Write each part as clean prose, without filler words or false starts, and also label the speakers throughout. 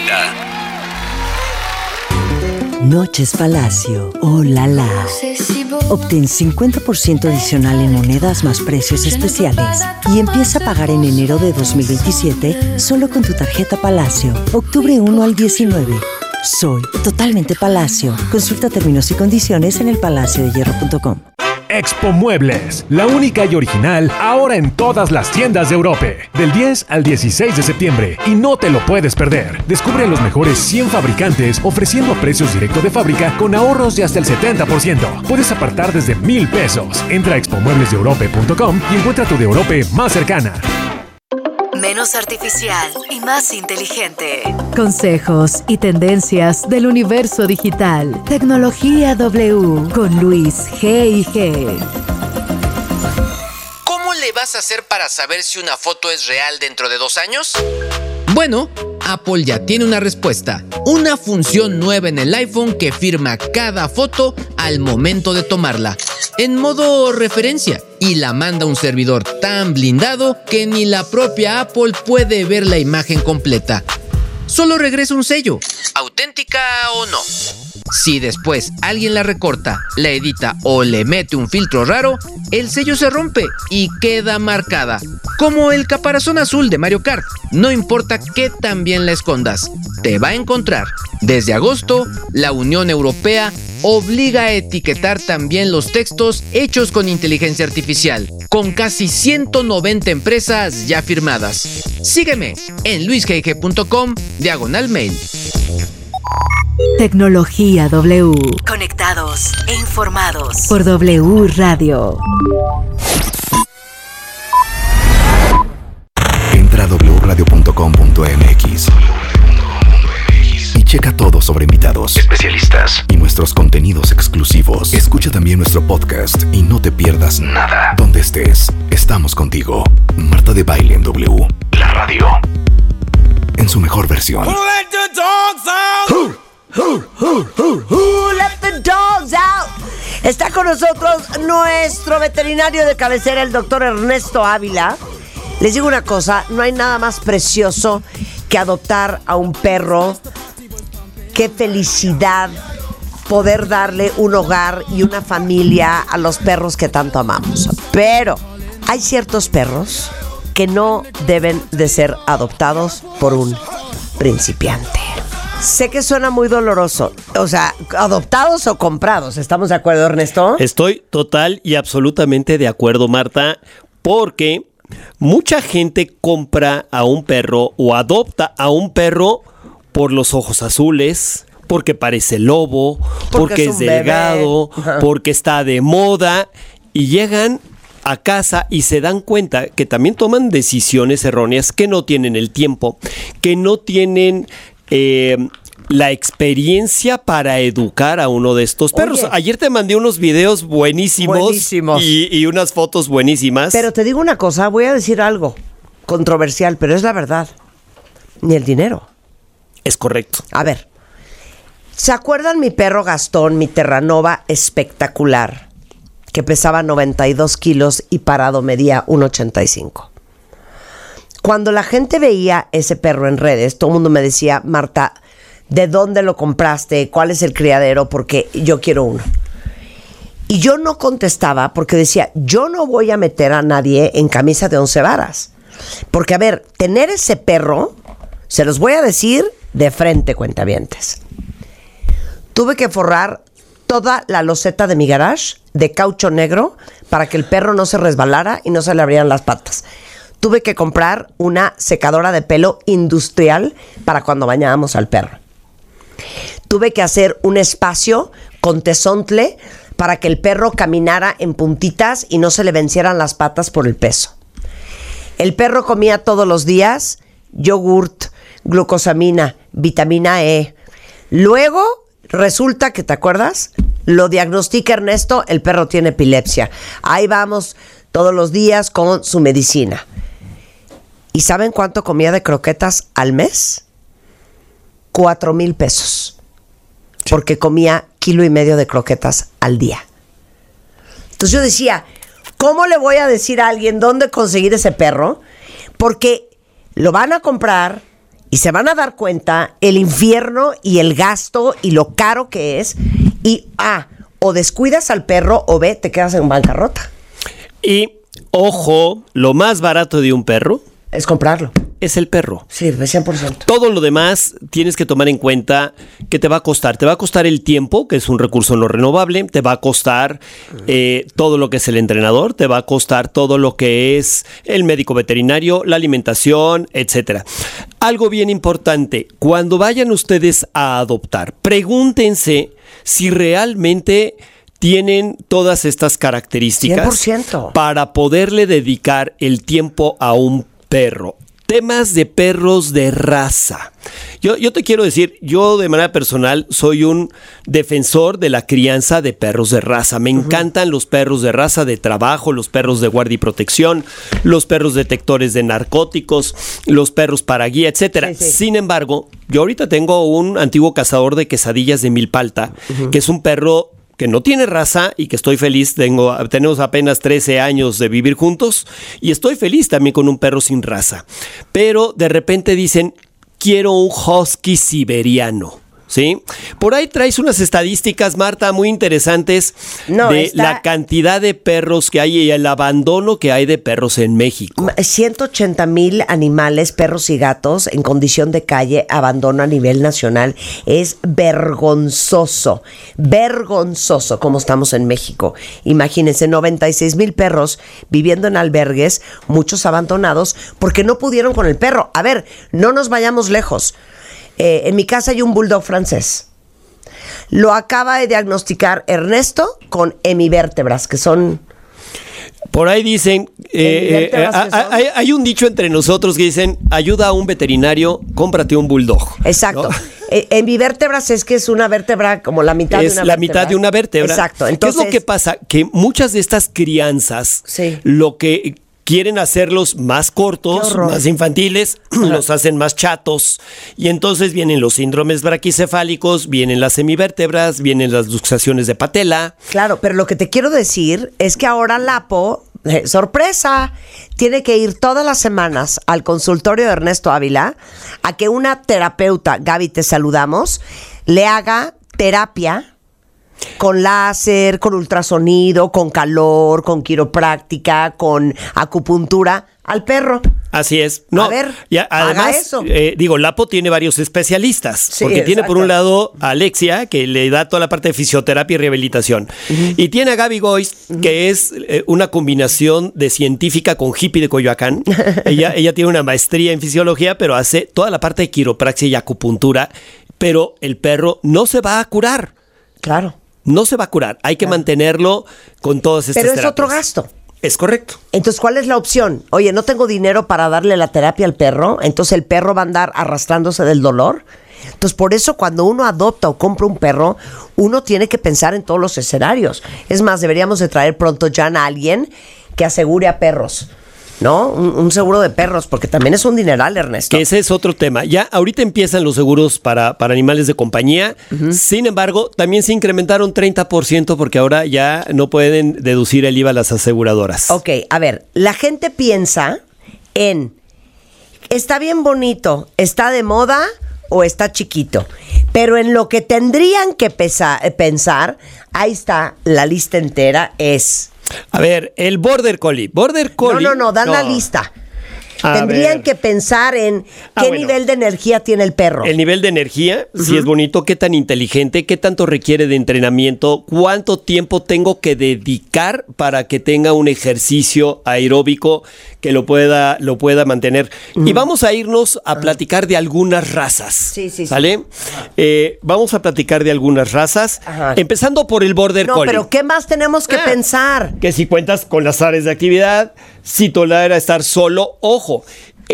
Speaker 1: vida.
Speaker 2: Noches Palacio. ¡Oh, la la! Obtén 50% adicional en monedas más precios especiales y empieza a pagar en enero de 2027 solo con tu tarjeta Palacio. Octubre 1 al 19. Soy totalmente Palacio. Consulta términos y condiciones en elpalaciodehierro.com.
Speaker 3: Expo Muebles, la única y original ahora en todas las tiendas de Europe, del 10 al 16 de septiembre, y no te lo puedes perder. Descubre a los mejores 100 fabricantes ofreciendo precios directo de fábrica con ahorros de hasta el 70%. Puedes apartar desde 1,000 pesos. Entra a expomueblesdeeurope.com y encuentra tu de Europe más cercana.
Speaker 4: Menos artificial y más inteligente.
Speaker 5: Consejos y tendencias del universo digital. Tecnología W con Luis G&G.
Speaker 6: ¿Cómo le vas a hacer para saber si una foto es real dentro de 2 años? Bueno, Apple ya tiene una respuesta. Una función nueva en el iPhone que firma cada foto al momento de tomarla, en modo referencia, y la manda a un servidor tan blindado que ni la propia Apple puede ver la imagen completa. Solo regresa un sello, auténtica o no. Si después alguien la recorta, la edita o le mete un filtro raro, el sello se rompe y queda marcada, como el caparazón azul de Mario Kart. No importa qué tan bien la escondas, te va a encontrar. Desde agosto, la Unión Europea obliga a etiquetar también los textos hechos con inteligencia artificial, con casi 190 empresas ya firmadas. Sígueme en luisgg.com/mail.
Speaker 5: Tecnología W.
Speaker 4: Conectados e informados
Speaker 5: Por W Radio.
Speaker 7: Entra a wradio.com.mx y checa todo sobre invitados, especialistas y nuestros contenidos exclusivos. Escucha también nuestro podcast y no te pierdas nada. Donde estés, estamos contigo. Marta de Baile en W, la radio, en su mejor versión.
Speaker 8: Who let the dogs out?
Speaker 9: Who let the dogs out? Está con nosotros nuestro veterinario de cabecera, el doctor Ernesto Ávila. Les digo una cosa, no hay nada más precioso que adoptar a un perro. Qué felicidad poder darle un hogar y una familia a los perros que tanto amamos. Pero hay ciertos perros que no deben de ser adoptados por un principiante. Sé que suena muy doloroso. O sea, ¿adoptados o comprados? ¿Estamos de acuerdo, Ernesto?
Speaker 10: Estoy total y absolutamente de acuerdo, Marta, porque mucha gente compra a un perro o adopta a un perro por los ojos azules, porque parece lobo, porque es delgado, porque está de moda, y llegan a casa y se dan cuenta que también toman decisiones erróneas, que no tienen el tiempo, que no tienen la experiencia para educar a uno de estos perros. Oye, ayer te mandé unos videos buenísimos. Y unas fotos buenísimas.
Speaker 9: Pero te digo una cosa, voy a decir algo controversial, pero es la verdad. Ni el dinero.
Speaker 10: Es correcto.
Speaker 9: A ver, ¿se acuerdan mi perro Gastón, mi Terranova espectacular, que pesaba 92 kilos y parado medía 1,85? Cuando la gente veía ese perro en redes, todo el mundo me decía, Marta, ¿de dónde lo compraste? ¿Cuál es el criadero? Porque yo quiero uno. Y yo no contestaba porque decía, yo no voy a meter a nadie en camisa de 11 varas. Porque, a ver, tener ese perro, se los voy a decir de frente, cuentavientes. Tuve que forrar toda la loseta de mi garage de caucho negro para que el perro no se resbalara y no se le abrieran las patas. Tuve que comprar una secadora de pelo industrial para cuando bañábamos al perro. Tuve que hacer un espacio con tesontle para que el perro caminara en puntitas y no se le vencieran las patas por el peso. El perro comía todos los días yogurt, glucosamina, vitamina E. Luego resulta que, ¿te acuerdas? Lo diagnostica Ernesto, el perro tiene epilepsia. Ahí vamos todos los días con su medicina. ¿Y saben cuánto comía de croquetas al mes? 4,000 pesos. Porque comía 1,5 kilos de croquetas al día. Entonces yo decía, ¿cómo le voy a decir a alguien dónde conseguir ese perro? Porque lo van a comprar Y se van a dar cuenta el infierno y el gasto y lo caro que es. Y o descuidas al perro o te quedas en bancarrota.
Speaker 10: Y, ojo, lo más barato de un perro
Speaker 9: es comprarlo.
Speaker 10: Es el perro.
Speaker 9: Sí, 100%.
Speaker 10: Todo lo demás tienes que tomar en cuenta que te va a costar. Te va a costar el tiempo, que es un recurso no renovable. Te va a costar todo lo que es el entrenador. Te va a costar todo lo que es el médico veterinario, la alimentación, etcétera. Algo bien importante, cuando vayan ustedes a adoptar, pregúntense si realmente tienen todas estas características
Speaker 9: 100%.
Speaker 10: Para poderle dedicar el tiempo a un perro. Temas de perros de raza. Yo te quiero decir, yo de manera personal soy un defensor de la crianza de perros de raza. Me encantan los perros de raza de trabajo, los perros de guardia y protección, los perros detectores de narcóticos, los perros para guía, etcétera. Sí. Sin embargo, yo ahorita tengo un antiguo cazador de quesadillas de Milpalta, que es un perro que no tiene raza y que estoy feliz. Tenemos apenas 13 años de vivir juntos y estoy feliz también con un perro sin raza. Pero de repente dicen, quiero un husky siberiano. ¿Sí? Por ahí traes unas estadísticas, Marta, muy interesantes la cantidad de perros que hay y el abandono que hay de perros en México.
Speaker 9: 180,000 animales, perros y gatos en condición de calle, abandono a nivel nacional. Es vergonzoso como estamos en México. Imagínense, 96,000 perros viviendo en albergues, muchos abandonados porque no pudieron con el perro. A ver, no nos vayamos lejos. En mi casa hay un bulldog francés. Lo acaba de diagnosticar Ernesto con hemivértebras, que son...
Speaker 10: Por ahí dicen, hay un dicho entre nosotros que dicen, ayuda a un veterinario, cómprate un bulldog.
Speaker 9: Exacto. ¿No? Hemivértebras es que es una vértebra como la mitad de una vértebra. Es la mitad
Speaker 10: de una vértebra.
Speaker 9: Exacto. Entonces,
Speaker 10: ¿qué es lo que pasa? Que muchas de estas crianzas, lo que quieren hacerlos más cortos, más infantiles, los hacen más chatos, y entonces vienen los síndromes braquicefálicos, vienen las semivértebras, vienen las luxaciones de patela.
Speaker 9: Claro, pero lo que te quiero decir es que ahora Lapo, sorpresa, tiene que ir todas las semanas al consultorio de Ernesto Ávila a que una terapeuta, Gaby, te saludamos, le haga terapia con láser, con ultrasonido, con calor, con quiropráctica, con acupuntura al perro.
Speaker 10: Así es. No,
Speaker 9: a ver,
Speaker 10: además,
Speaker 9: eso.
Speaker 10: Lapo tiene varios especialistas.
Speaker 9: Sí,
Speaker 10: porque tiene por un lado a Alexia, que le da toda la parte de fisioterapia y rehabilitación. Y tiene a Gaby Gois, que es una combinación de científica con hippie de Coyoacán. ella tiene una maestría en fisiología, pero hace toda la parte de quiropraxia y acupuntura. Pero el perro no se va a curar.
Speaker 9: Claro.
Speaker 10: No se va a curar. Hay que mantenerlo con todas estas terapias.
Speaker 9: Pero es otro gasto.
Speaker 10: Es correcto.
Speaker 9: Entonces, ¿cuál es la opción? Oye, no tengo dinero para darle la terapia al perro, entonces el perro va a andar arrastrándose del dolor. Entonces, por eso cuando uno adopta o compra un perro, uno tiene que pensar en todos los escenarios. Es más, deberíamos de traer pronto ya a alguien que asegure a perros, ¿no? Un seguro de perros, porque también es un dineral, Ernesto.
Speaker 10: Que ese es otro tema. Ya ahorita empiezan los seguros para animales de compañía. Sin embargo, también se incrementaron 30% porque ahora ya no pueden deducir el IVA las aseguradoras.
Speaker 9: Ok, a ver, la gente piensa en, está bien bonito, está de moda o está chiquito. Pero en lo que tendrían que pensar, ahí está la lista entera, es...
Speaker 10: A ver, el Border Collie.
Speaker 9: No, dan la lista. Tendrían que pensar en qué nivel de energía tiene el perro.
Speaker 10: El nivel de energía, si es bonito, qué tan inteligente, qué tanto requiere de entrenamiento, cuánto tiempo tengo que dedicar para que tenga un ejercicio aeróbico que lo pueda mantener. Y vamos a irnos a platicar de algunas razas.
Speaker 9: Sí.
Speaker 10: ¿Sale? Vamos a platicar de algunas razas, empezando por el Border Collie.
Speaker 9: No, pero ¿qué más tenemos que pensar?
Speaker 10: Que si cuentas con las áreas de actividad, si tolera estar solo, ojo.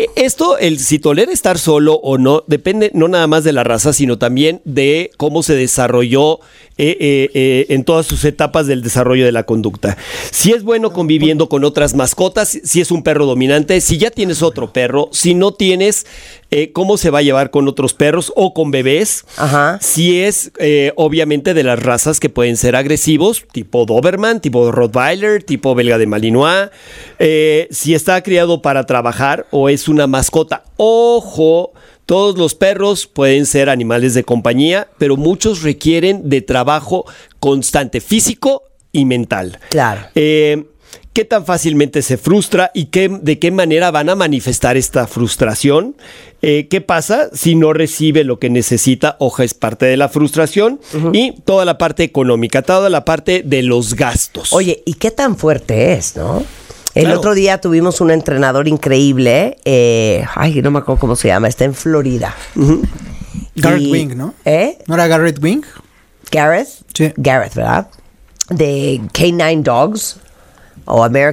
Speaker 10: Si tolera estar solo o no, depende no nada más de la raza, sino también de cómo se desarrolló en todas sus etapas del desarrollo de la conducta. Si es bueno conviviendo con otras mascotas, si es un perro dominante, si ya tienes otro perro, si no tienes, cómo se va a llevar con otros perros o con bebés. Si es obviamente de las razas que pueden ser agresivos, tipo Doberman, tipo Rottweiler, tipo Belga de Malinois. Si está criado para trabajar o es una mascota. Ojo, Todos los perros pueden ser animales de compañía, pero muchos requieren de trabajo constante, físico y mental.
Speaker 9: Claro.
Speaker 10: ¿Qué tan fácilmente se frustra y de qué manera van a manifestar esta frustración? ¿Qué pasa si no recibe lo que necesita? Ojo, es parte de la frustración. Y toda la parte económica, toda la parte de los gastos.
Speaker 9: Oye, ¿y qué tan fuerte es, no? El
Speaker 10: Claro.
Speaker 9: otro día tuvimos un entrenador increíble, no me acuerdo cómo se llama, está en Florida.
Speaker 1: Garrett Wing, ¿no? ¿No era Garrett Wing?
Speaker 9: Gareth.
Speaker 1: Sí.
Speaker 9: Gareth, ¿verdad? De K9 Dogs o American